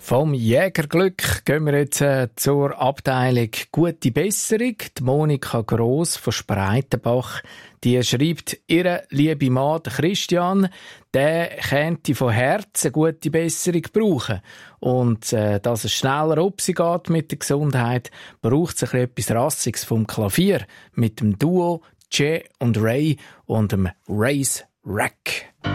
Vom Jägerglück gehen wir jetzt zur Abteilung Gute Besserung. Die Monika Gross von Spreitenbach, die schreibt, ihre liebe Mann, der Christian, der könnte von Herzen gute Besserung brauchen. Und dass es schneller upsi geht mit der Gesundheit, braucht es etwas Rassiges vom Klavier mit dem Duo Jay und Ray und dem Race Rack.